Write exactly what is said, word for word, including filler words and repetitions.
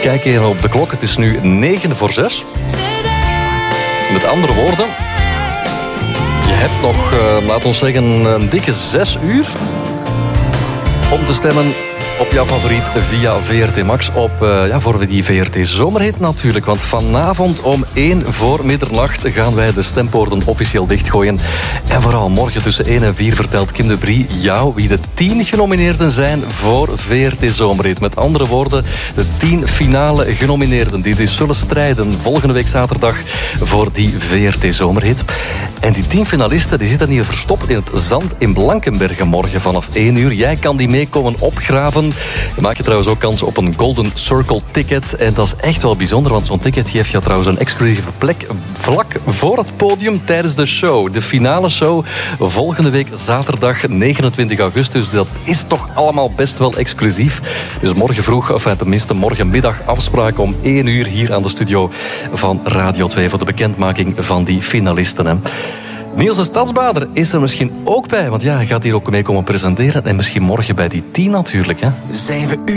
kijk even op de klok. Het is nu negen voor zes. Met andere woorden, je hebt nog, uh, laten we zeggen, een dikke zes uur om te stemmen op jouw favoriet via V R T Max. Op, uh, ja, voor die V R T Zomerhit natuurlijk. Want vanavond om één voor middernacht gaan wij de stempoorten officieel dichtgooien. En vooral morgen tussen één en vier vertelt Kim de Brie jou wie de tien genomineerden zijn voor V R T Zomerhit. Met andere woorden, de tien finale genomineerden die dus zullen strijden volgende week zaterdag voor die V R T Zomerhit. En die tien finalisten die zitten hier verstopt in het zand in Blankenbergen morgen vanaf één uur. Jij kan die meekomen opgraven. Je maakt je trouwens ook kans op een Golden Circle ticket. En dat is echt wel bijzonder, want zo'n ticket geeft je trouwens een exclusieve plek vlak voor het podium tijdens de show. De finale show volgende week zaterdag negenentwintig augustus. Dat is toch allemaal best wel exclusief. Dus morgen vroeg, of tenminste morgenmiddag, afspraak om één uur hier aan de studio van Radio twee voor de bekendmaking van die finalisten. Hè. Niels de Stadsbader is er misschien ook bij, want ja, hij gaat hier ook mee komen presenteren. En misschien morgen bij die tien natuurlijk. Hè. Zeven uur.